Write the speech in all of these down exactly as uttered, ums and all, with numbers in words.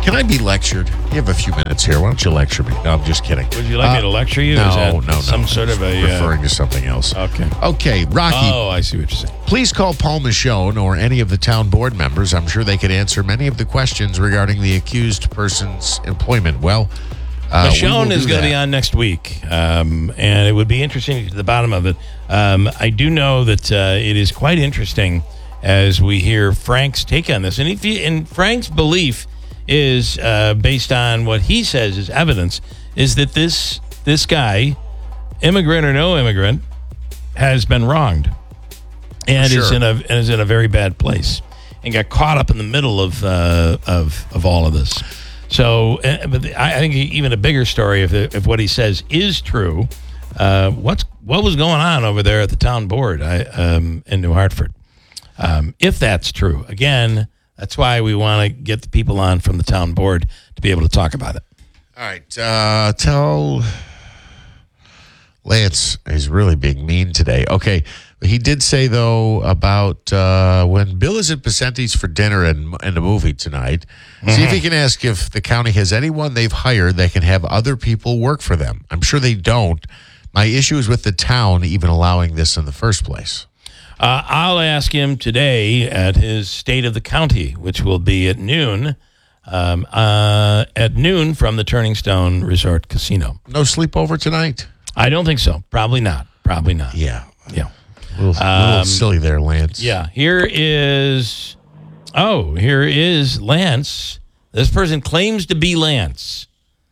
Can I be lectured? You have a few minutes here. Why don't you lecture me? No, I'm just kidding. Would you like Uh, me to lecture you? No, Is that no, no. some sort of a... Uh, referring to something else. Okay. Okay, Rocky. Oh, I see what you're saying. Please call Paul Michonne or any of the town board members. I'm sure they could answer many of the questions regarding the accused person's employment. Well, uh, we will Michonne is do going to that. be on next week, um, and it would be interesting to get to the bottom of it. Um, I do know that uh, it is quite interesting as we hear Frank's take on this. And, if he, and Frank's belief is, uh, based on what he says is evidence, is that this this guy, immigrant or no immigrant, has been wronged and Sure. is in a and is in a very bad place and got caught up in the middle of uh, of of all of this. So, uh, but the, I I think even a bigger story, if if what he says is true, uh, what's what was going on over there at the town board I, um, in New Hartford? Um, if that's true, again, that's why we want to get the people on from the town board to be able to talk about it. All right. Uh, tell Lance he's really being mean today. Okay. He did say, though, about uh, when Bill is at Pacenti's for dinner and, and a movie tonight, mm-hmm. see if he can ask if the county has anyone they've hired that can have other people work for them. I'm sure they don't. My issue is with the town even allowing this in the first place. Uh, I'll ask him today at his State of the County, which will be at noon, um, uh, at noon from the Turning Stone Resort Casino. No sleepover tonight? I don't think so. Probably not. Probably not. Yeah. Yeah. A little, Um, little silly there, Lance. Yeah. Here is, oh, here is Lance. This person claims to be Lance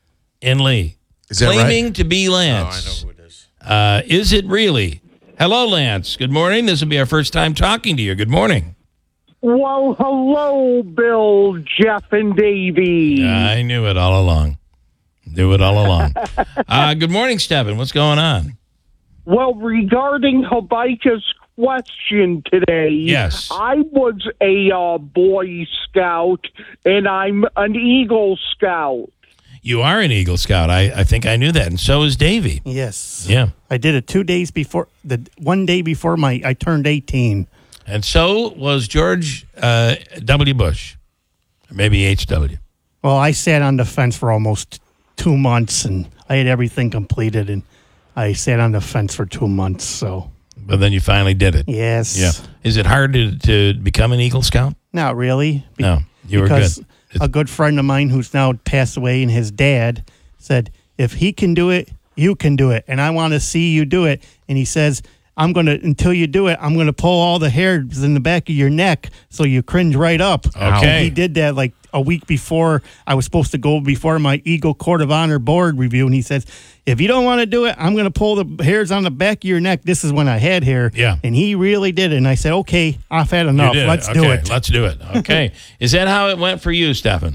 in Lee. Is that Claiming right? to be Oh, Lance. I know who it is. Uh, is it really? Hello, Lance. Good morning. This will be our first time talking to you. Good morning. Well, hello, Bill, Jeff, and Davey. I knew it all along. Knew it all along. uh, good morning, Stephen. What's going on? Well, regarding Habaika's question today, Yes. I was a uh, Boy Scout, and I'm an Eagle Scout. You are an Eagle Scout. I, I think I knew that, and so is Davey. Yes. Yeah. I did it two days before the one day before my I turned eighteen. And so was George uh, W. Bush, or maybe H W. Well, I sat on the fence for almost two months, and I had everything completed, and I sat on the fence for two months. So But then you finally did it. yes, Yeah. Is it hard to, to become an Eagle Scout? not really. Be- No, you were because good. a good friend of mine who's now passed away, and his dad said, "If he can do it, you can do it, and I want to see you do it." And he says, I'm going to, until you do it, I'm going to pull all the hairs in the back of your neck so you cringe right up. Okay. And he did that like a week before I was supposed to go before my Eagle Court of Honor board review. And he says, if you don't want to do it, I'm going to pull the hairs on the back of your neck. This is when I had hair. Yeah. And he really did it. And I said, okay, I've had enough. You did Let's it. do Okay, it. Let's do it. Okay. Is that how it went for you, Stephen?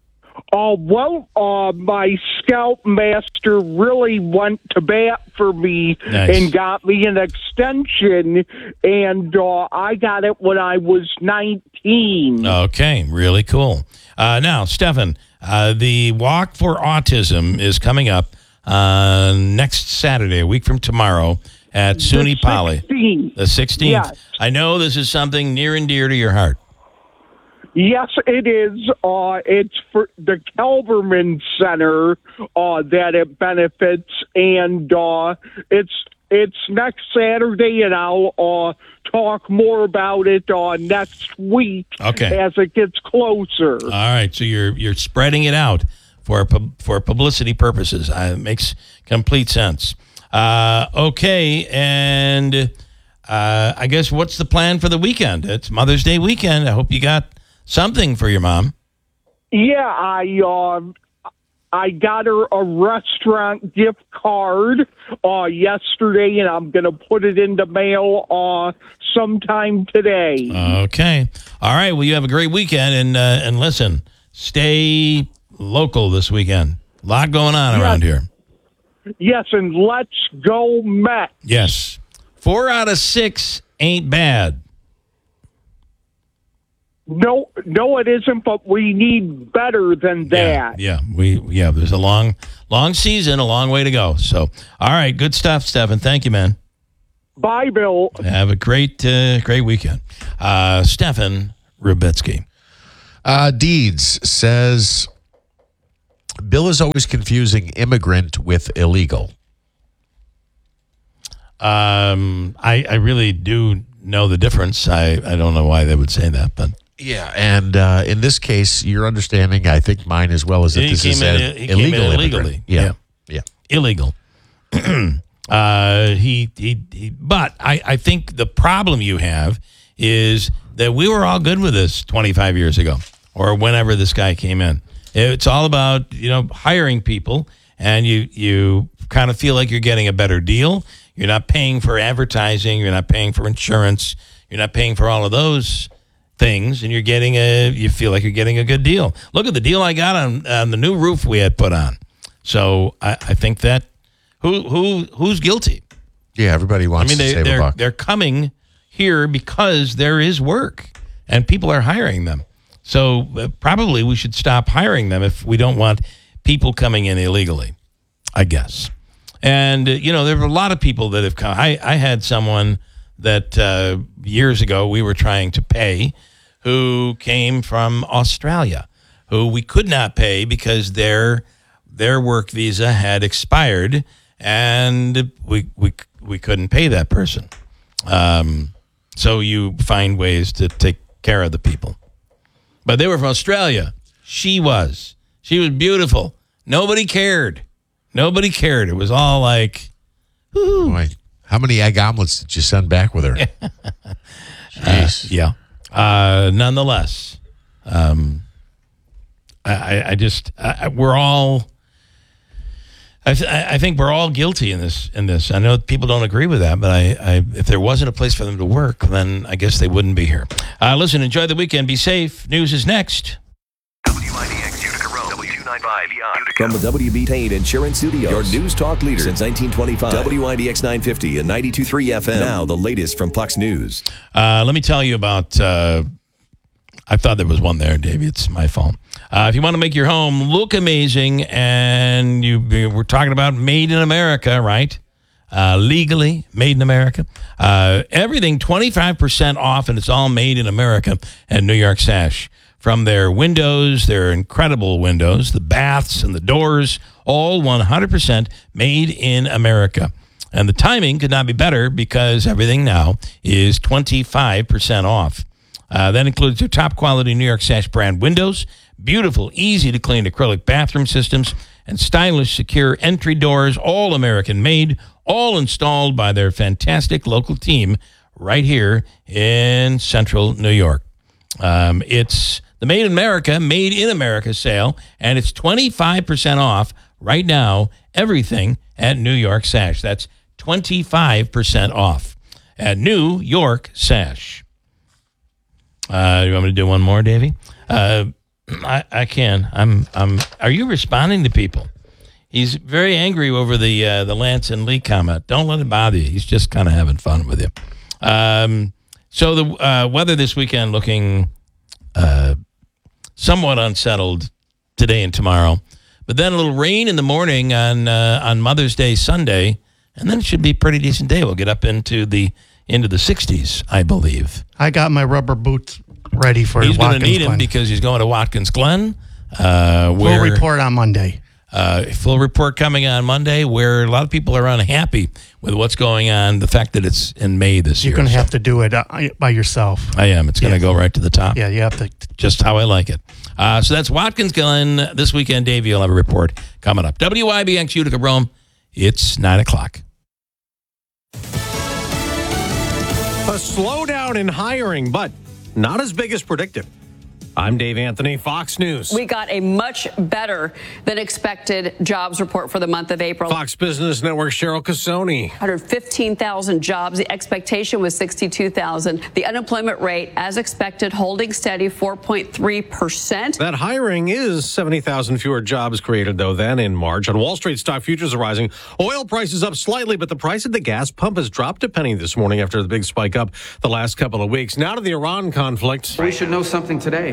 Uh, well, uh, my Scoutmaster really went to bat for me Nice. and got me an extension, and uh, I got it when I was nineteen. Okay, really cool. Uh, now, Stefan, uh, the Walk for Autism is coming up uh, next Saturday, a week from tomorrow, at SUNY Poly. sixteenth. The sixteenth. Yes. I know this is something near and dear to your heart. Yes, it is. Uh, it's for the Kelberman Center uh, that it benefits, and uh, it's it's next Saturday, and I'll uh, talk more about it uh, next week Okay. as it gets closer. All right, so you're you're spreading it out for pub- for publicity purposes. Uh, it makes complete sense. Uh, okay, and uh, I guess what's the plan for the weekend? It's Mother's Day weekend. I hope you got something for your mom. Yeah, I uh, I got her a restaurant gift card uh, yesterday, and I'm going to put it in the mail uh, sometime today. Okay. All right. Well, you have a great weekend, and uh, and listen, stay local this weekend. A lot going on Yeah. around here. Yes, and let's go Mets. Yes. Four out of six ain't bad. No, no, it isn't. But we need better than that. Yeah, yeah, we yeah. There's a long, long season, a long way to go. So, all right, good stuff, Stephen. Thank you, man. Bye, Bill. Have a great, uh, great weekend, uh, Stephen Rubitsky. Uh, Deeds says Bill is always confusing immigrant with illegal. Um, I, I really do know the difference. I, I don't know why they would say that, but Yeah, and uh, in this case, your understanding, I think mine as well, is that He this came is in- an he came illegal in immigrant. illegally. Yeah, Yeah. yeah. illegal. uh, he, he, he, but I, I think the problem you have is that we were all good with this twenty-five years ago or whenever this guy came in. It's all about, you know, hiring people, and you, you kind of feel like you're getting a better deal. You're not paying for advertising. You're not paying for insurance. You're not paying for all of those things, and you're getting a, you feel like you're getting a good deal. Look at the deal I got on, on the new roof we had put on. So I, I think that who who who's guilty? Yeah, everybody I wants mean, to they, save a they're buck. they're coming here because there is work and people are hiring them. So uh, probably we should stop hiring them if we don't want people coming in illegally, I guess. And uh, you know, there are a lot of people that have come. I I had someone that uh, years ago we were trying to pay, who came from Australia, who we could not pay because their their work visa had expired, and we we we couldn't pay that person. Um, so you find ways to take care of the people. But they were from Australia. She was. She was beautiful. Nobody cared. Nobody cared. It was all like, whoo. Boy, how many egg omelets did you send back with her? Jeez. Yeah. Uh, nonetheless, um, I, I- I just I, I- we're all. I, th- I think we're all guilty in this. In this, I know people don't agree with that, but I, I if there wasn't a place for them to work, then I guess they wouldn't be here. Uh, listen, enjoy the weekend. Be safe. News is next. W I D X Utica Rome, W two ninety-five Utica. From the W B Payne Insurance Studios, your news talk leader since nineteen twenty-five. W I D X nine fifty and ninety-two point three F M. Now the latest from Fox News. Uh, let me tell you about. Uh, I thought there was one there, Davey. It's my fault. Uh, if you want to make your home look amazing, and you we're talking about made in America, right? Uh, legally made in America. Uh, everything twenty-five percent off, and it's all made in America at New York Sash. From their windows, their incredible windows, the baths and the doors, all one hundred percent made in America. And the timing could not be better because everything now is twenty-five percent off. Uh, that includes their top quality New York Sash brand windows, beautiful, easy to clean acrylic bathroom systems, and stylish, secure entry doors, all American made, all installed by their fantastic local team right here in central New York. Um, it's the Made in America, Made in America sale, and it's twenty-five percent off right now, everything at New York Sash. That's twenty-five percent off at New York Sash. Uh, you want me to do one more, Davey? Uh, I, I can. I'm. I'm. Are you responding to people? He's very angry over the uh, the Lance and Lee comment. Don't let it bother you. He's just kind of having fun with you. Um, so the uh, weather this weekend looking uh, somewhat unsettled today and tomorrow, but then a little rain in the morning on uh, on Mother's Day Sunday, and then it should be a pretty decent day. We'll get up into the into the sixties, I believe. I got my rubber boots ready for He's going to Watkins need him Glen. because he's going to Watkins Glen. Uh, Full where, report on Monday. Uh, full report coming on Monday, where a lot of people are unhappy with what's going on. The fact that it's in May this You're year. going to So have to do it uh, by yourself. I am. It's going to Yeah. go right to the top. Yeah, you have to. Just how I like it. Uh, so that's Watkins Glen this weekend. Davey will have a report coming up. W I B X Utica Rome. It's nine o'clock. A slowdown in hiring, but not as big as predicted. I'm Dave Anthony, Fox News. We got a much better than expected jobs report for the month of April. Fox Business Network Cheryl Casoni. one hundred fifteen thousand jobs. The expectation was sixty-two thousand. The unemployment rate, as expected, holding steady, four point three percent. That hiring is seventy thousand fewer jobs created, though, than in March. On Wall Street, stock futures are rising. Oil prices up slightly, but the price at the gas pump has dropped a penny this morning after the big spike up the last couple of weeks. Now to the Iran conflict. We should know something today. I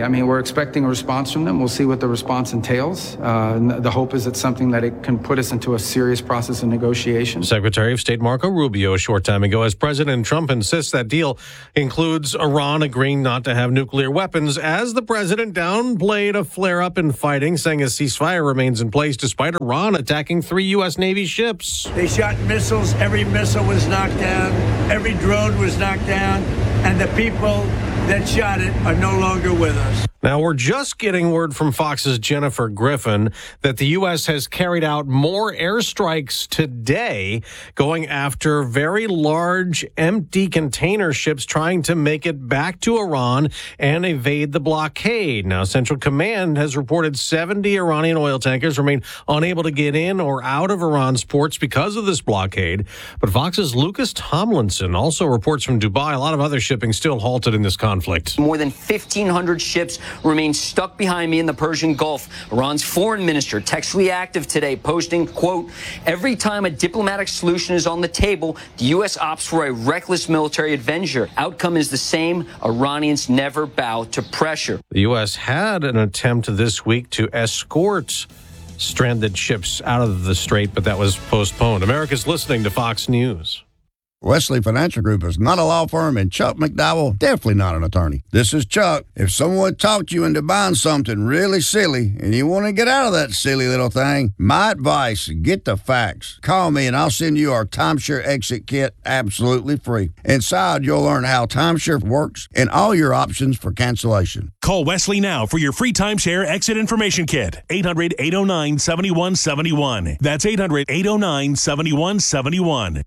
mean, we're expecting a response from them. We'll see what the response entails. Uh, and the hope is it's something that it can put us into a serious process of negotiation. Secretary of State Marco Rubio a short time ago, as President Trump insists that deal includes Iran agreeing not to have nuclear weapons, as the president downplayed a flare-up in fighting, saying a ceasefire remains in place despite Iran attacking three U S. Navy ships. They shot missiles. Every missile was knocked down. Every drone was knocked down. And the people that shot it are no longer with us. Now, we're just getting word from Fox's Jennifer Griffin that the U S has carried out more airstrikes today, going after very large, empty container ships trying to make it back to Iran and evade the blockade. Now, Central Command has reported seventy Iranian oil tankers remain unable to get in or out of Iran's ports because of this blockade. But Fox's Lucas Tomlinson also reports from Dubai a lot of other shipping still halted in this conflict. More than fifteen hundred ships remain stuck behind me in the Persian Gulf. Iran's foreign minister, text reactive today, posting, quote, every time a diplomatic solution is on the table, the U S opts for a reckless military adventure. Outcome is the same. Iranians never bow to pressure. The U S had an attempt this week to escort stranded ships out of the strait, but that was postponed. America's listening to Fox News. Wesley Financial Group is not a law firm, and Chuck McDowell definitely not an attorney. This is Chuck. If someone talked you into buying something really silly and you want to get out of that silly little thing, my advice, get the facts. Call me and I'll send you our timeshare exit kit absolutely free. Inside, you'll learn how timeshare works and all your options for cancellation. Call Wesley now for your free timeshare exit information kit. eight hundred, eight oh nine, seven one seven one. That's eight hundred, eight oh nine, seven one seven one.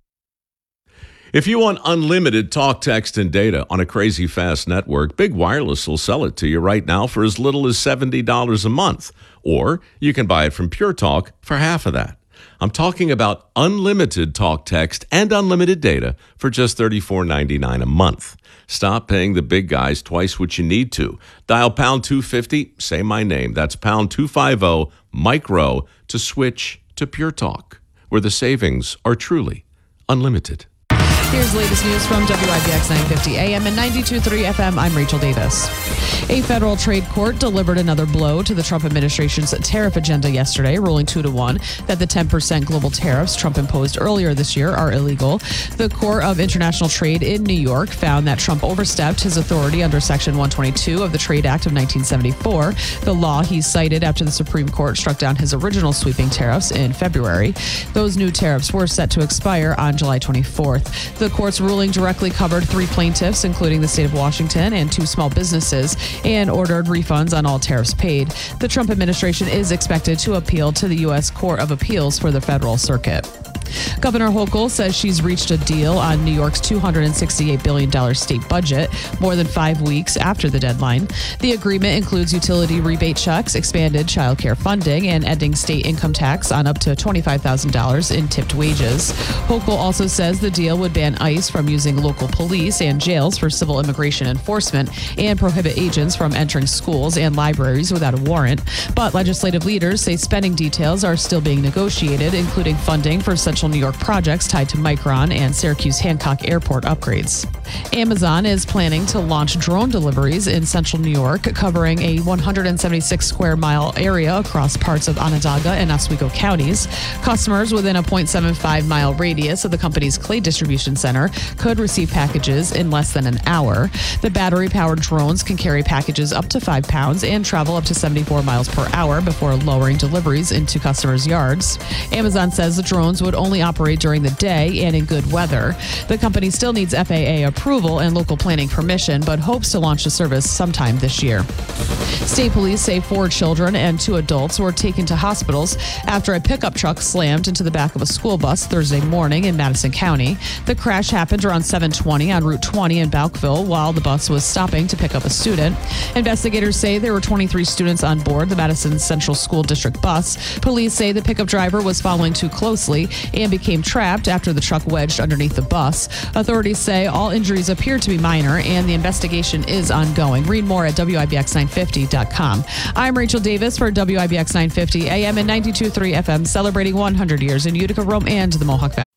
If you want unlimited talk, text, and data on a crazy fast network, Big Wireless will sell it to you right now for as little as seventy dollars a month. Or you can buy it from Pure Talk for half of that. I'm talking about unlimited talk, text, and unlimited data for just thirty-four ninety-nine a month. Stop paying the big guys twice what you need to. Dial pound two fifty, say my name. That's pound two fifty, micro, to switch to Pure Talk, where the savings are truly unlimited. Here's the latest news from W I B X nine fifty A M and ninety-two point three F M. I'm Rachel Davis. A federal trade court delivered another blow to the Trump administration's tariff agenda yesterday, ruling two to one that the ten percent global tariffs Trump imposed earlier this year are illegal. The Court of International Trade in New York found that Trump overstepped his authority under Section one twenty-two of the Trade Act of nineteen seventy-four, the law he cited after the Supreme Court struck down his original sweeping tariffs in February. Those new tariffs were set to expire on July twenty-fourth. The court's ruling directly covered three plaintiffs, including the state of Washington and two small businesses, and ordered refunds on all tariffs paid. The Trump administration is expected to appeal to the U S Court of Appeals for the Federal Circuit. Governor Hochul says she's reached a deal on New York's two hundred sixty-eight billion dollars state budget, more than five weeks after the deadline. The agreement includes utility rebate checks, expanded child care funding, and ending state income tax on up to twenty-five thousand dollars in tipped wages. Hochul also says the deal would ban ICE from using local police and jails for civil immigration enforcement and prohibit agents from entering schools and libraries without a warrant. But legislative leaders say spending details are still being negotiated, including funding for Central New York projects tied to Micron and Syracuse Hancock Airport upgrades. Amazon is planning to launch drone deliveries in Central New York, covering a one hundred seventy-six square mile area across parts of Onondaga and Oswego counties. Customers within a zero point seven five mile radius of the company's Clay Distribution Center could receive packages in less than an hour. The battery-powered drones can carry packages up to five pounds and travel up to seventy-four miles per hour before lowering deliveries into customers' yards. Amazon says the drones would only operate during the day and in good weather. The company still needs F A A approval and local planning permission, but hopes to launch the service sometime this year. State police say four children and two adults were taken to hospitals after a pickup truck slammed into the back of a school bus Thursday morning in Madison County. The crash happened around seven twenty on Route twenty in Balkville while the bus was stopping to pick up a student. Investigators say there were twenty-three students on board the Madison Central School District bus. Police say the pickup driver was following too closely and became trapped after the truck wedged underneath the bus. Authorities say all injuries appear to be minor and the investigation is ongoing. Read more at W I B X nine fifty dot com. I'm Rachel Davis for W I B X nine fifty A M and ninety-two point three F M, celebrating one hundred years in Utica, Rome, and the Mohawk Valley.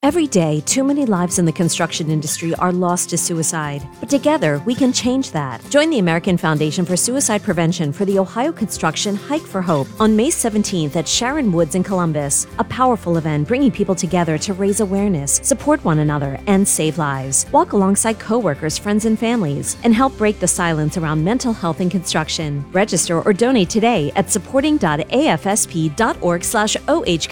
Every day, too many lives in the construction industry are lost to suicide. But together, we can change that. Join the American Foundation for Suicide Prevention for the Ohio Construction Hike for Hope on May seventeenth at Sharon Woods in Columbus. A powerful event bringing people together to raise awareness, support one another, and save lives. Walk alongside coworkers, friends, and families, and help break the silence around mental health in construction. Register or donate today at supporting dot a f s p dot org slash O H